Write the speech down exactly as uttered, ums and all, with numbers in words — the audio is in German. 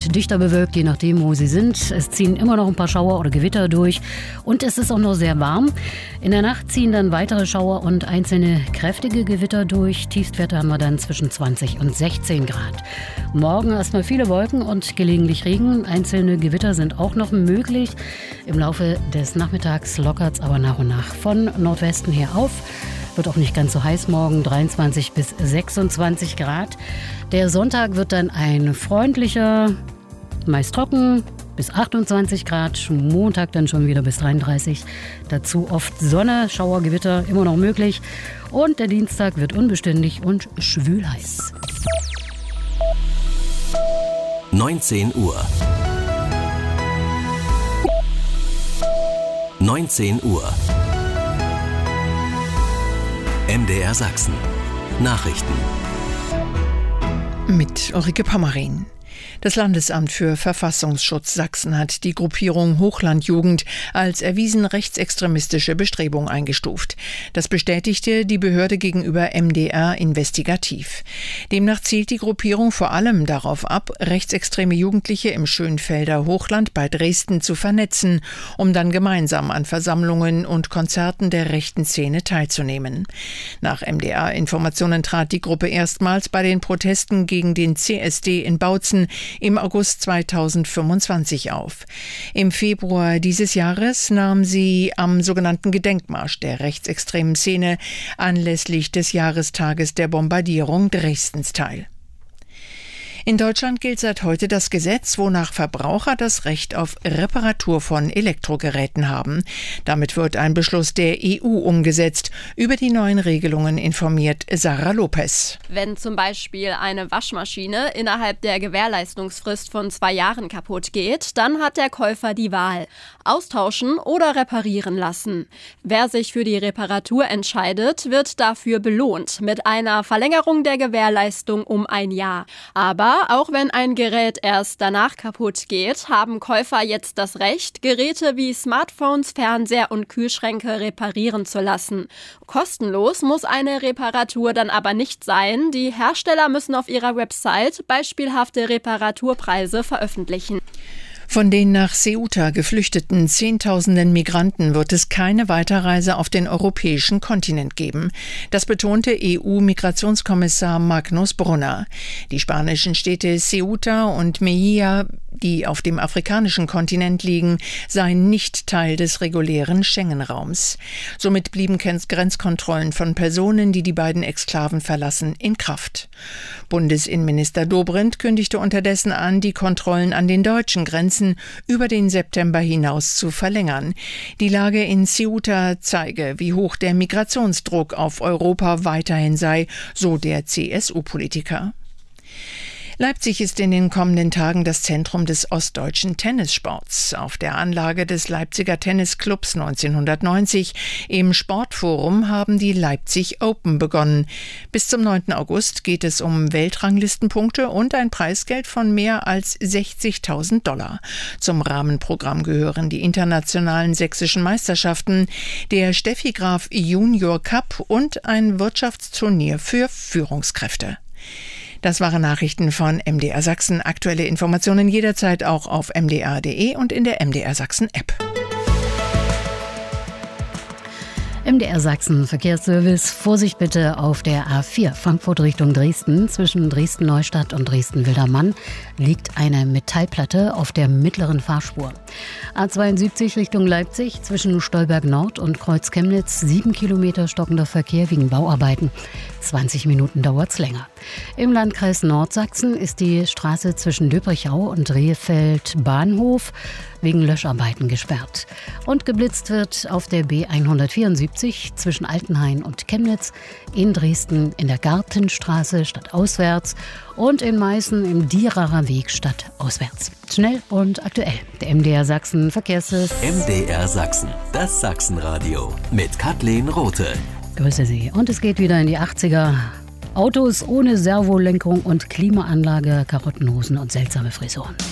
und dichter bewölkt, je nachdem, wo Sie sind. Es ziehen immer noch ein paar Schauer oder Gewitter durch und es ist auch noch sehr warm. In der Nacht ziehen dann weitere Schauer und einzelne kräftige Gewitter durch. Tiefstwerte haben wir dann zwischen zwanzig und sechzehn Grad. Morgen erstmal viele Wolken und gelegentlich Regen. Einzelne Gewitter sind auch noch möglich. Im Laufe des Nachmittags lockert es aber nach und nach von Nordwesten her auf. Wird auch nicht ganz so heiß morgen, dreiundzwanzig bis sechsundzwanzig Grad. Der Sonntag wird dann ein freundlicher, meist trocken, bis achtundzwanzig Grad. Montag dann schon wieder bis dreiunddreißig. Dazu oft Sonne, Schauergewitter immer noch möglich. Und der Dienstag wird unbeständig und schwülheiß. neunzehn Uhr. neunzehn Uhr. M D R Sachsen. Nachrichten. Mit Ulrike Pommerin. Das Landesamt für Verfassungsschutz Sachsen hat die Gruppierung Hochlandjugend als erwiesen rechtsextremistische Bestrebung eingestuft. Das bestätigte die Behörde gegenüber M D R investigativ. Demnach zielt die Gruppierung vor allem darauf ab, rechtsextreme Jugendliche im Schönfelder Hochland bei Dresden zu vernetzen, um dann gemeinsam an Versammlungen und Konzerten der rechten Szene teilzunehmen. Nach M D R-Informationen trat die Gruppe erstmals bei den Protesten gegen den C S D in Bautzen im August zweitausendfünfundzwanzig auf. Im Februar dieses Jahres nahm sie am sogenannten Gedenkmarsch der rechtsextremen Szene anlässlich des Jahrestages der Bombardierung Dresdens teil. In Deutschland gilt seit heute das Gesetz, wonach Verbraucher das Recht auf Reparatur von Elektrogeräten haben. Damit wird ein Beschluss der E U umgesetzt. Über die neuen Regelungen informiert Sarah Lopez. Wenn zum Beispiel eine Waschmaschine innerhalb der Gewährleistungsfrist von zwei Jahren kaputt geht, dann hat der Käufer die Wahl: austauschen oder reparieren lassen. Wer sich für die Reparatur entscheidet, wird dafür belohnt mit einer Verlängerung der Gewährleistung um ein Jahr. Aber auch wenn ein Gerät erst danach kaputt geht, haben Käufer jetzt das Recht, Geräte wie Smartphones, Fernseher und Kühlschränke reparieren zu lassen. Kostenlos muss eine Reparatur dann aber nicht sein. Die Hersteller müssen auf ihrer Website beispielhafte Reparaturpreise veröffentlichen. Von den nach Ceuta geflüchteten Zehntausenden Migranten wird es keine Weiterreise auf den europäischen Kontinent geben. Das betonte E U-Migrationskommissar Magnus Brunner. Die spanischen Städte Ceuta und Melilla, die auf dem afrikanischen Kontinent liegen, seien nicht Teil des regulären Schengen-Raums. Somit blieben Grenzkontrollen von Personen, die die beiden Exklaven verlassen, in Kraft. Bundesinnenminister Dobrindt kündigte unterdessen an, die Kontrollen an den deutschen Grenzen über den September hinaus zu verlängern. Die Lage in Ceuta zeige, wie hoch der Migrationsdruck auf Europa weiterhin sei, so der C S U-Politiker. Leipzig ist in den kommenden Tagen das Zentrum des ostdeutschen Tennissports. Auf der Anlage des Leipziger Tennisclubs neunzehnhundertneunzig im Sportforum haben die Leipzig Open begonnen. Bis zum neunten August geht es um Weltranglistenpunkte und ein Preisgeld von mehr als sechzigtausend Dollar. Zum Rahmenprogramm gehören die internationalen sächsischen Meisterschaften, der Steffi Graf Junior Cup und ein Wirtschaftsturnier für Führungskräfte. Das waren Nachrichten von M D R Sachsen. Aktuelle Informationen jederzeit auch auf m d r punkt d e und in der M D R Sachsen App. M D R Sachsen Verkehrsservice. Vorsicht bitte auf der A vier Frankfurt Richtung Dresden. Zwischen Dresden-Neustadt und Dresden-Wildermann liegt eine Metallplatte auf der mittleren Fahrspur. A zweiundsiebzig Richtung Leipzig zwischen Stolberg Nord und Kreuz Chemnitz. Sieben Kilometer stockender Verkehr wegen Bauarbeiten. zwanzig Minuten dauert's länger. Im Landkreis Nordsachsen ist die Straße zwischen Döbrichau und Rehfeld Bahnhof wegen Löscharbeiten gesperrt. Und geblitzt wird auf der B hundertvierundsiebzig zwischen Altenhain und Chemnitz, in Dresden in der Gartenstraße stadtauswärts und in Meißen im Dieracher Weg stadtauswärts. Schnell und aktuell. Der M D R Sachsen Verkehrsservice. M D R Sachsen, das Sachsenradio mit Kathleen Rothe. Grüße Sie. Und es geht wieder in die achtziger. Autos ohne Servolenkung und Klimaanlage, Karottenhosen und seltsame Frisuren.